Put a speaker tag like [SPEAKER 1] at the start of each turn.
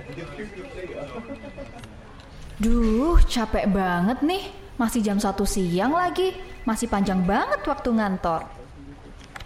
[SPEAKER 1] Duh, capek banget nih. Masih jam 1 siang lagi. Masih panjang banget waktu ngantor.